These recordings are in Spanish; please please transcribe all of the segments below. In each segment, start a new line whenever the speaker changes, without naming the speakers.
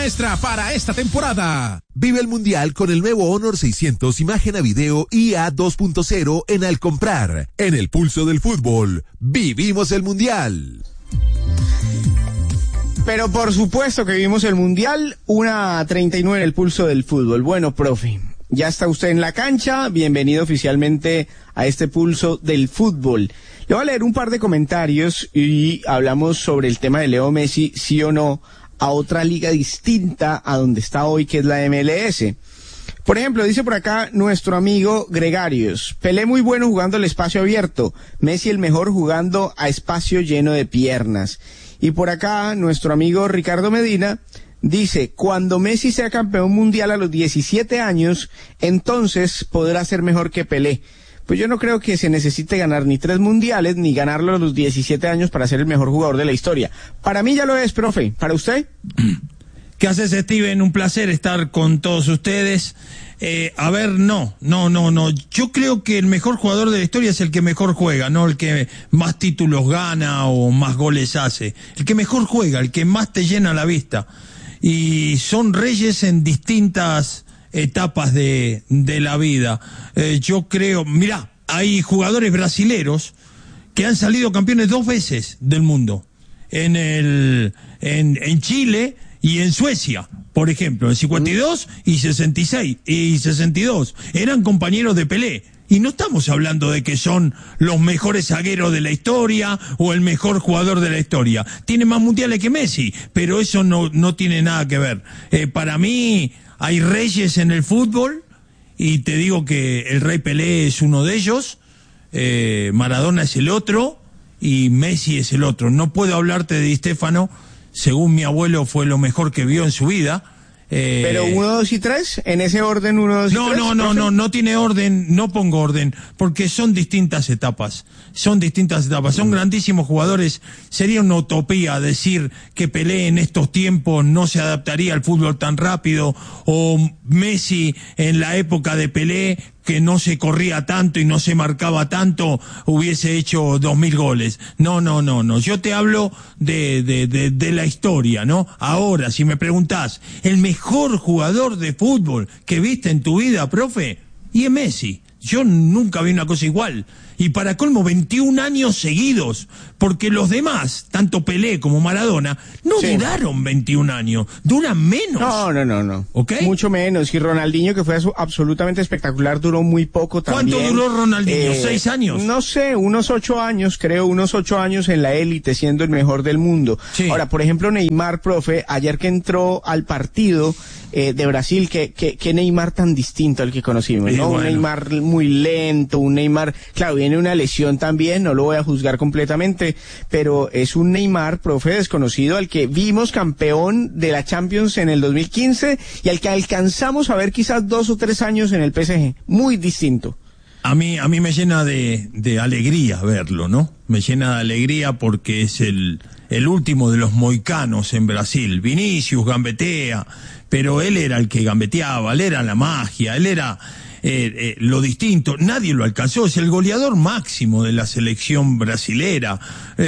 maestra para esta temporada.
Vive el Mundial con el nuevo Honor 600 imagen a video IA 2.0 en Al Comprar. En el pulso del fútbol, vivimos el Mundial.
Pero por supuesto que vivimos el Mundial, 1:39 en el pulso del fútbol. Bueno, profe, ya está usted en la cancha, bienvenido oficialmente a este pulso del fútbol. Le voy a leer un par de comentarios y hablamos sobre el tema de Leo Messi, sí o no, a otra liga distinta a donde está hoy, que es la MLS. Por ejemplo, dice por acá nuestro amigo Gregarios: Pelé muy bueno jugando al espacio abierto, Messi el mejor jugando a espacio lleno de piernas. Y por acá nuestro amigo Ricardo Medina dice: cuando Messi sea campeón mundial a los 17 años, entonces podrá ser mejor que Pelé. Pues yo no creo que se necesite ganar ni 3 mundiales, ni ganarlo a los 17 años para ser el mejor jugador de la historia. Para mí ya lo es, profe. ¿Para usted?
¿Qué haces, Steven? Un placer estar con todos ustedes. No. Yo creo que el mejor jugador de la historia es el que mejor juega, no el que más títulos gana o más goles hace. El que mejor juega, el que más te llena la vista. Y son reyes en distintas etapas de la vida. Yo creo, mirá, hay jugadores brasileros que han salido campeones 2 veces del mundo. En Chile y en Suecia, por ejemplo, en 52 y 66 y 62. Eran compañeros de Pelé. Y no estamos hablando de que son los mejores zagueros de la historia o el mejor jugador de la historia. Tiene más mundiales que Messi, pero eso no tiene nada que ver. Para mí hay reyes en el fútbol y te digo que el rey Pelé es uno de ellos, Maradona es el otro y Messi es el otro. No puedo hablarte de Di Stéfano, según mi abuelo fue lo mejor que vio en su vida.
Pero 1, 2 y 3, en ese orden 1, 2 y 3.
No tiene orden, no pongo orden, porque son distintas etapas, son grandísimos jugadores. Sería una utopía decir que Pelé en estos tiempos no se adaptaría al fútbol tan rápido, o Messi en la época de Pelé, que no se corría tanto y no se marcaba tanto, hubiese hecho 2000 goles. No. Yo te hablo de la historia, ¿no? Ahora, si me preguntás, el mejor jugador de fútbol que viste en tu vida, profe, y es Messi. Yo nunca vi una cosa igual. Y para colmo, 21 años seguidos, porque los demás, tanto Pelé como Maradona, no duraron 21 años, duran menos.
No.
¿Okay?
Mucho menos. Y Ronaldinho, que fue absolutamente espectacular, duró muy poco también.
¿Cuánto duró Ronaldinho? ¿6 años?
No sé, unos 8 años, creo, unos 8 años en la élite, siendo el mejor del mundo. Sí. Ahora, por ejemplo, Neymar, profe, ayer que entró al partido de Brasil, que Neymar tan distinto al que conocimos, ¿no? Bueno. Un Neymar muy lento, un Neymar, claro, viene una lesión también, no lo voy a juzgar completamente, pero es un Neymar, profe, desconocido, al que vimos campeón de la Champions en el 2015 y al que alcanzamos a ver quizás 2 o 3 años en el PSG. Muy distinto.
A mí me llena de alegría verlo, ¿no? Me llena de alegría porque es el último de los moicanos en Brasil. Vinicius gambetea, pero él era el que gambeteaba, él era la magia, él era lo distinto. Nadie lo alcanzó, es el goleador máximo de la selección brasilera.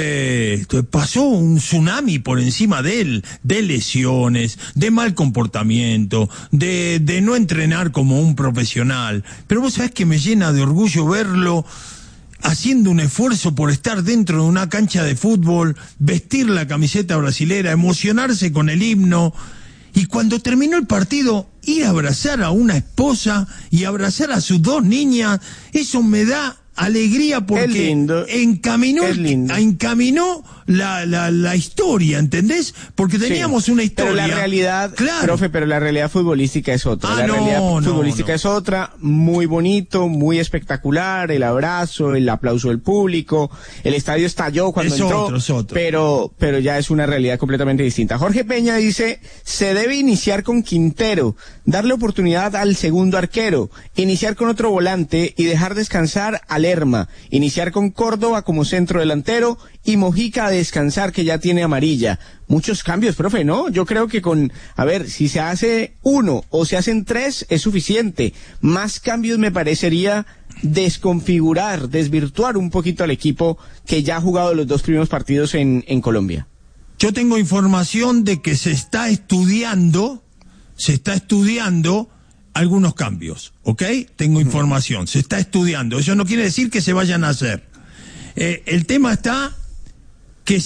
Pasó un tsunami por encima de él, de lesiones, de mal comportamiento, de no entrenar como un profesional. Pero vos sabés que me llena de orgullo verlo haciendo un esfuerzo por estar dentro de una cancha de fútbol, vestir la camiseta brasilera, emocionarse con el himno, y cuando terminó el partido, ir a abrazar a una esposa y abrazar a sus 2 niñas. Eso me da alegría porque encaminó la historia, ¿entendés? Porque teníamos una historia.
Pero la realidad, claro. Profe, pero la realidad futbolística es otra. Es otra, muy bonito, muy espectacular, el abrazo, el aplauso del público, el estadio estalló cuando entró.
Es otro.
Pero ya es una realidad completamente distinta. Jorge Peña dice: se debe iniciar con Quintero, darle oportunidad al segundo arquero, iniciar con otro volante y dejar descansar a Lerma, iniciar con Córdoba como centro delantero y Mojica a descansar, que ya tiene amarilla. Muchos cambios, profe, ¿no? Yo creo que si se hace 1 o se hacen 3 es suficiente. Más cambios me parecería desvirtuar un poquito al equipo que ya ha jugado los 2 primeros partidos en Colombia.
Yo tengo información de que se está estudiando algunos cambios, ¿ok? Tengo información, se está estudiando. Eso no quiere decir que se vayan a hacer. El tema está que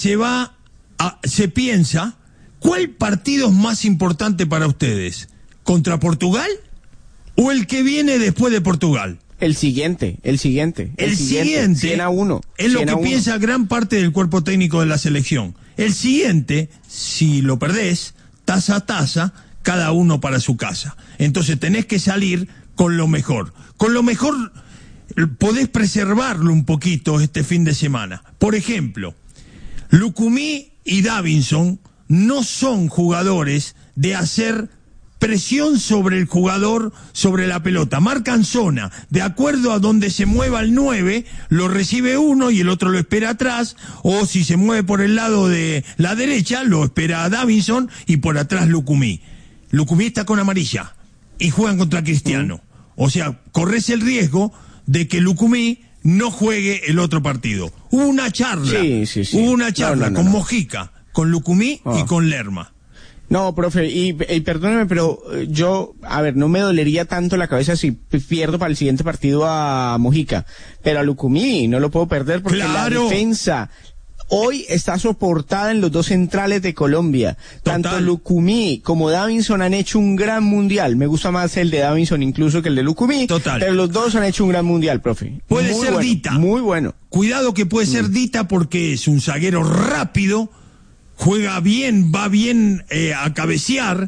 se piensa, ¿cuál partido es más importante para ustedes? ¿Contra Portugal o el que viene después de Portugal?
El siguiente.
El siguiente
100-1.
Es lo que piensa gran parte del cuerpo técnico de la selección. El siguiente, si lo perdés, taza a taza, cada uno para su casa. Entonces tenés que salir con lo mejor. Con lo mejor podés preservarlo un poquito este fin de semana. Por ejemplo, Lucumí y Davinson no son jugadores de hacer presión sobre el jugador, sobre la pelota. Marcan zona. De acuerdo a donde se mueva el 9, lo recibe uno y el otro lo espera atrás. O si se mueve por el lado de la derecha, lo espera a Davinson y por atrás Lucumí. Lucumí está con amarilla y juegan contra Cristiano. O sea, corres el riesgo de que Lucumí no juegue el otro partido. Hubo una charla. Hubo una charla con Mojica, con Lucumí y con Lerma.
No, profe, y perdóneme, pero yo, no me dolería tanto la cabeza si pierdo para el siguiente partido a Mojica, pero a Lucumí no lo puedo perder porque la defensa hoy está soportada en los dos centrales de Colombia.
Total.
Tanto Lucumí como Davinson han hecho un gran mundial. Me gusta más el de Davinson incluso que el de Lucumí.
Total.
Pero los dos han hecho un gran mundial, profe.
Puede ser Dita.
Muy bueno.
Cuidado que puede ser Dita porque es un zaguero rápido, juega bien, va bien a cabecear,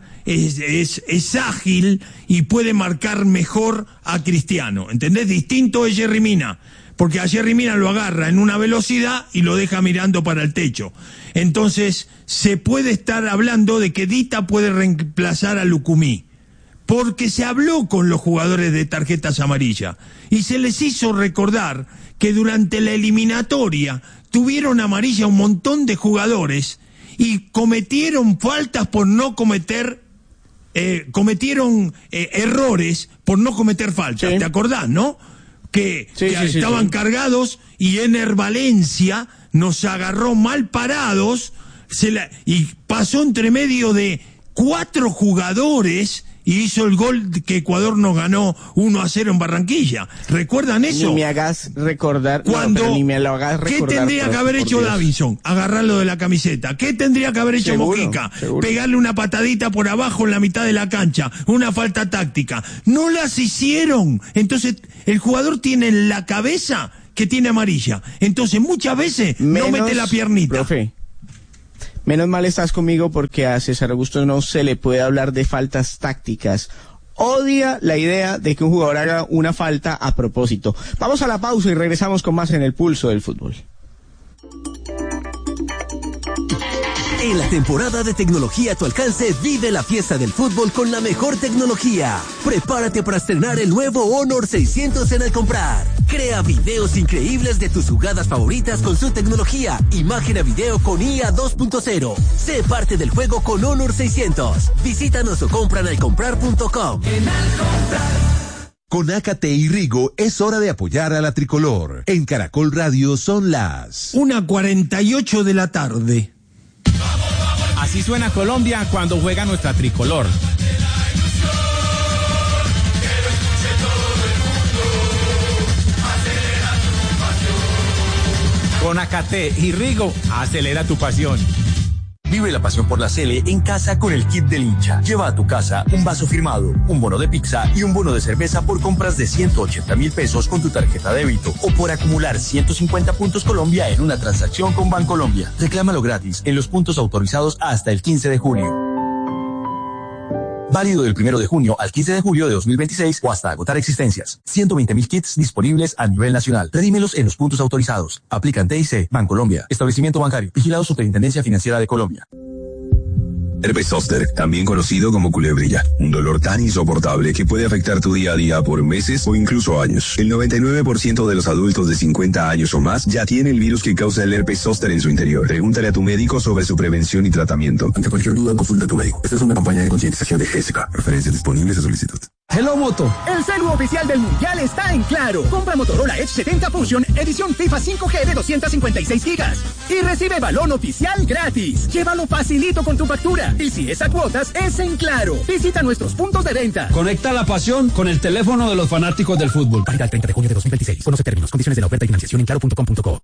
es ágil y puede marcar mejor a Cristiano. ¿Entendés? Distinto es Yerry Mina, porque a Yerry Mina lo agarra en una velocidad y lo deja mirando para el techo. Entonces, se puede estar hablando de que Dita puede reemplazar a Lucumí, porque se habló con los jugadores de tarjetas amarillas y se les hizo recordar que durante la eliminatoria tuvieron amarilla un montón de jugadores y cometieron faltas por no cometer, errores por no cometer faltas. Sí. ¿Te acordás, no? Que estaban cargados y Ener Valencia nos agarró mal parados y pasó entre medio de 4 jugadores y hizo el gol que Ecuador nos ganó 1-0 en Barranquilla. ¿Recuerdan eso?
Ni me hagas recordar.
Cuando,
ni me lo hagas recordar.
¿Qué tendría que haber hecho Davinson? Agarrarlo de la camiseta. ¿Qué tendría que haber hecho Mojica? Pegarle una patadita por abajo en la mitad de la cancha. Una falta táctica. No las hicieron. Entonces, el jugador tiene en la cabeza que tiene amarilla. Entonces, muchas veces no mete la piernita.
Profe. Menos mal estás conmigo porque a César Augusto no se le puede hablar de faltas tácticas. Odia la idea de que un jugador haga una falta a propósito. Vamos a la pausa y regresamos con más en el pulso del fútbol.
En la temporada de tecnología a tu alcance, vive la fiesta del fútbol con la mejor tecnología. Prepárate para estrenar el nuevo Honor 600 en Al Comprar. Crea videos increíbles de tus jugadas favoritas con su tecnología. Imagen a video con IA 2.0. Sé parte del juego con Honor 600. Visítanos o compra en alcomprar.com.
En Al Comprar. Con AKT y Rigo es hora de apoyar a la tricolor. En Caracol Radio son las
1:48 de la tarde.
Así suena Colombia cuando juega nuestra tricolor. Con AKT y Rigo, acelera tu pasión.
Vive la pasión por la Sele en casa con el kit del hincha. Lleva a tu casa un vaso firmado, un bono de pizza y un bono de cerveza por compras de 180.000 pesos con tu tarjeta débito o por acumular 150 puntos Colombia en una transacción con Bancolombia. Reclámalo gratis en los puntos autorizados hasta el 15 de junio. Válido del 1 de junio al 15 de julio de 2026 o hasta agotar existencias. 120.000 kits disponibles a nivel nacional. Redímelos en los puntos autorizados. Aplican TIC, Bancolombia, Establecimiento Bancario, Vigilado Superintendencia Financiera de Colombia.
Herpes zóster, también conocido como culebrilla, un dolor tan insoportable que puede afectar tu día a día por meses o incluso años. El 99% de los adultos de 50 años o más ya tiene el virus que causa el herpes zóster en su interior. Pregúntale a tu médico sobre su prevención y tratamiento.
Ante cualquier duda, consulta a tu médico. Esta es una campaña de concientización de GSK. Referencias disponibles a solicitud. Hello Moto.
El celu oficial del Mundial está en Claro. Compra Motorola Edge 70 Fusion, edición FIFA 5G de 256 gigas. Y recibe balón oficial gratis. Llévalo facilito con tu factura. Y si es a cuotas, es en Claro. Visita nuestros puntos de venta.
Conecta la pasión con el teléfono de los fanáticos del fútbol.
Válida el 30 de junio de 2026. Conoce términos, condiciones de la oferta y financiación en claro.com.co.